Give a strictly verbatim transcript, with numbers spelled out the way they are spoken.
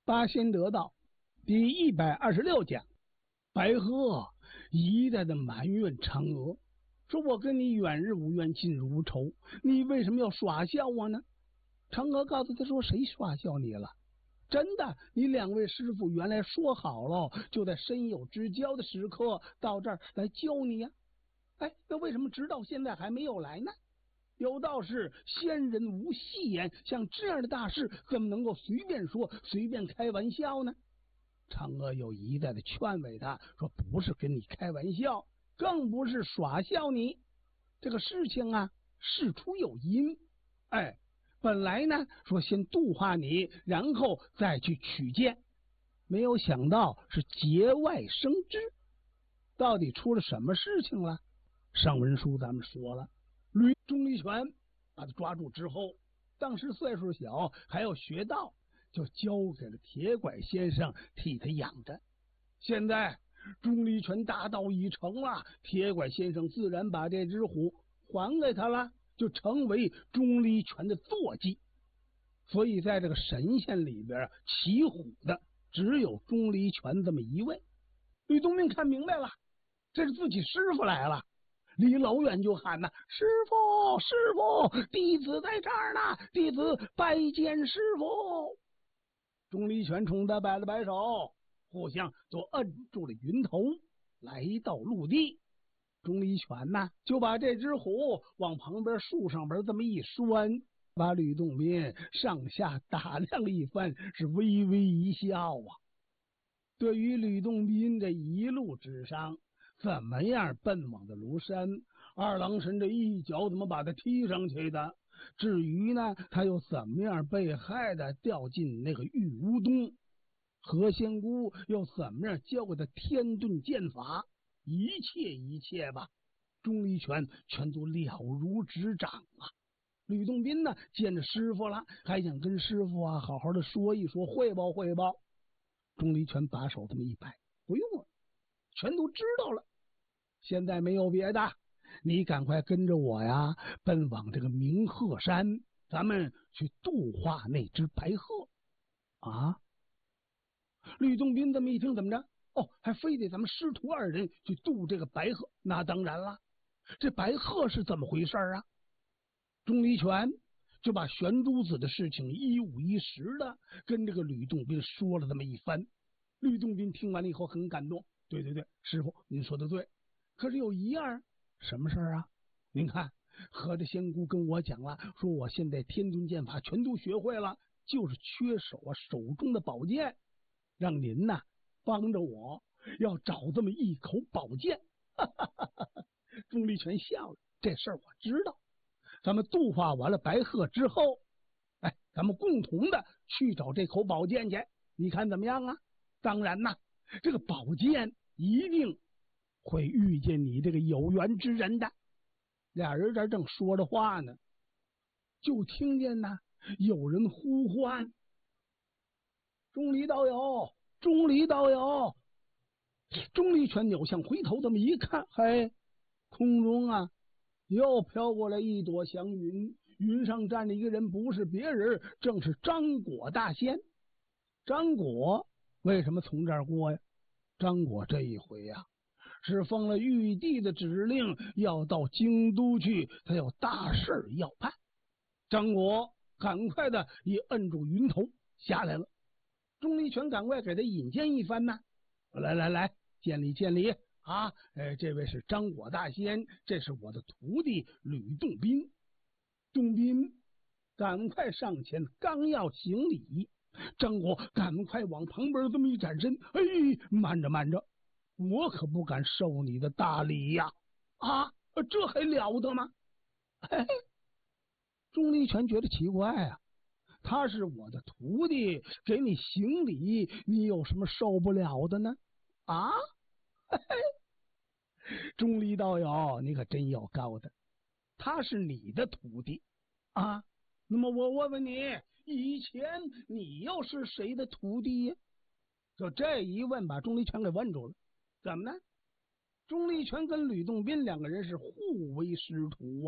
八仙得道第一百二十六讲，白鹤一再的埋怨嫦娥，说我跟你远日无冤，近日无仇，你为什么要耍笑我呢？嫦娥告诉他说，谁耍笑你了？真的，你两位师傅原来说好了，就在深有之交的时刻到这儿来救你呀、啊。哎，那为什么直到现在还没有来呢？有道是先人无戏言，像这样的大事怎么能够随便说随便开玩笑呢？嫦娥又一再的劝慰他说，不是跟你开玩笑，更不是耍笑你，这个事情啊事出有因。哎，本来呢说先度化你，然后再去取剑，没有想到是节外生枝。到底出了什么事情了？上文书咱们说了，吕钟离权把他抓住之后，当时岁数小还要学道，就交给了铁拐先生替他养着。现在钟离权大道已成了，铁拐先生自然把这只虎还给他了，就成为钟离权的坐骑。所以在这个神仙里边骑虎的只有钟离权这么一位。吕洞宾看明白了，这是自己师傅来了，离老远就喊呐：“师傅，师傅，弟子在这儿呢，弟子拜见师傅。”钟离权冲他摆了摆手，互相就摁住了云头，来到陆地。钟离权呢，就把这只虎往旁边树上边这么一拴，把吕洞宾上下打量一番，是微微一笑啊。对于吕洞宾这一路之上怎么样奔往的庐山，二郎神这一脚怎么把他踢上去的，至于呢他又怎么样被害的掉进那个玉屋洞，何仙姑又怎么样教给他天遁剑法，一切一切吧，钟离权全都了如指掌啊。吕洞宾呢见着师傅了，还想跟师傅啊好好的说一说，汇报汇报。钟离权把手这么一摆，不用了，全都知道了。现在没有别的，你赶快跟着我呀，奔往这个明鹤山，咱们去度化那只白鹤啊！吕洞宾这么一听，怎么着？哦，还非得咱们师徒二人去渡这个白鹤？那当然了，这白鹤是怎么回事啊？钟离权就把玄珠子的事情一五一十的跟这个吕洞宾说了这么一番。吕洞宾听完了以后很感动，对对对，师傅您说的对，可是有一样，什么事啊？您看，何大仙姑跟我讲了，说我现在天遁剑法全都学会了，就是缺手啊手中的宝剑，让您呐帮着我，要找这么一口宝剑。哈哈哈哈，钟离权笑了，这事儿我知道。咱们度化完了白鹤之后，哎，咱们共同的去找这口宝剑去，你看怎么样啊？当然呐，这个宝剑一定会遇见你这个有缘之人的。俩人这正说着话呢，就听见呐有人呼唤：“钟离道友，钟离道友！”钟离权扭向回头，这么一看，嘿，空中啊又飘过来一朵祥云，云上站着一个人，不是别人，正是张果大仙。张果为什么从这儿过呀？张果这一回呀、啊，是奉了玉帝的指令，要到京都去，他有大事要办。张果赶快的一摁住云头下来了，钟离权赶快给他引荐一番呐、啊，来来来，见礼见礼啊！呃，这位是张果大仙，这是我的徒弟吕洞宾。洞宾赶快上前，刚要行礼，张果赶快往旁边这么一展身，哎，慢着慢着，我可不敢受你的大礼呀！啊，这还了得吗？嘿，钟离权觉得奇怪啊，他是我的徒弟，给你行礼，你有什么受不了的呢？啊，嘿嘿，钟离道友，你可真有高的，他是你的徒弟啊。那么我问问你，以前你又是谁的徒弟呀？就这一问，把钟离权给问住了。怎么呢？钟离权跟吕洞宾两个人是互为师徒啊。